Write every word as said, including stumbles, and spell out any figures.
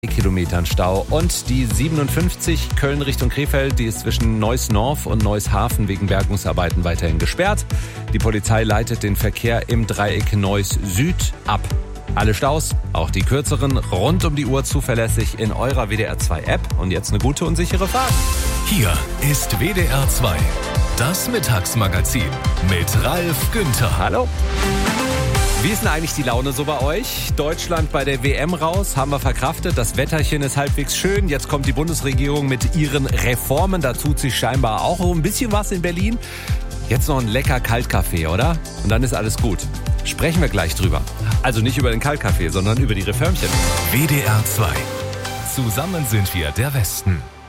Kilometern Stau. Und die siebenundfünfzig Köln Richtung Krefeld, die ist zwischen Neuss-North und Neuss-Hafen wegen Bergungsarbeiten weiterhin gesperrt. Die Polizei leitet den Verkehr im Dreieck Neuss-Süd ab. Alle Staus, auch die kürzeren, rund um die Uhr zuverlässig in eurer W D R zwei App. Und jetzt eine gute und sichere Fahrt. Hier ist W D R zwei, das Mittagsmagazin mit Ralf Günther. Hallo. Wie ist denn eigentlich die Laune so bei euch? Deutschland bei der W M raus, haben wir verkraftet. Das Wetterchen ist halbwegs schön. Jetzt kommt die Bundesregierung mit ihren Reformen. Da tut sich scheinbar auch ein bisschen was in Berlin. Jetzt noch ein lecker Kaltkaffee, oder? Und dann ist alles gut. Sprechen wir gleich drüber. Also nicht über den Kaltkaffee, sondern über die Reformchen. W D R zwei. Zusammen sind wir der Westen.